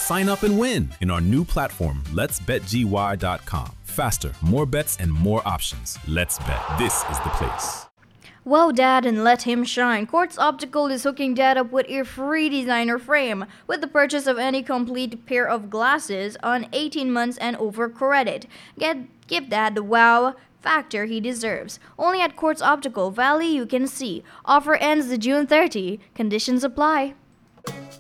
Sign up and win in our new platform, letsbetgy.com. Faster, more bets, and more options. Let's bet. This is the place. Wow, Dad, and let him shine. Quartz Optical is hooking Dad up with a free designer frame with the purchase of any complete pair of glasses on 18 months and over credit. Give Dad the wow factor he deserves. Only at Quartz Optical Valley you can see. Offer ends June 30. Conditions apply.